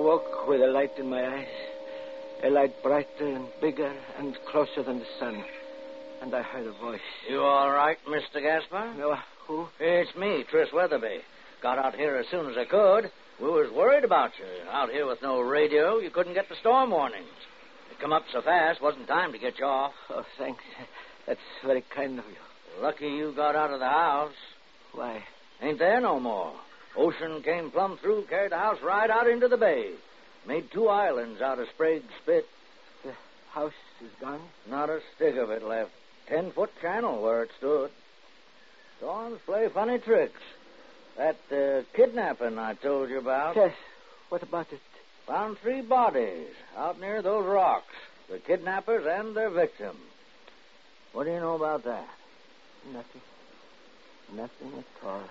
awoke with a light in my eyes. A light brighter and bigger and closer than the sun. And I heard a voice. You all right, Mr. Gaspar? No, who? It's me, Tris Weatherby. Got out here as soon as I could. We was worried about you. Out here with no radio, you couldn't get the storm warnings. It come up so fast, wasn't time to get you off. Oh, thanks. That's very kind of you. Lucky you got out of the house. Why? Ain't there no more. Ocean came plumb through, carried the house right out into the bay. Made 2 islands out of Sprague's Spit. The house is gone? Not a stick of it left. 10-foot channel where it stood. Storms play funny tricks. That kidnapping I told you about. Yes. What about it? Found 3 bodies out near those rocks. The kidnappers and their victim. What do you know about that? Nothing. Nothing at all.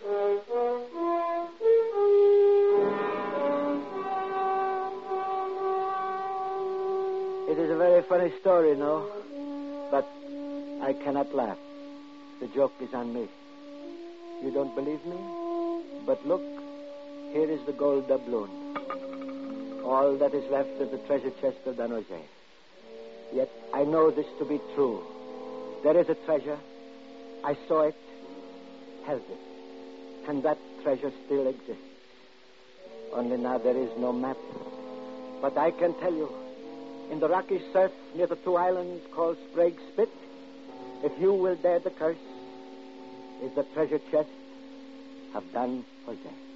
It is a very funny story, no? But I cannot laugh. The joke is on me. You don't believe me? But look, here is the gold doubloon. All that is left of the treasure chest of Don Jose. Yet I know this to be true. There is a treasure. I saw it, held it, and that treasure still exists. Only now there is no map. But I can tell you, in the rocky surf near the 2 islands called Sprague's Spit, if you will dare the curse, is the treasure chest of Don Jose.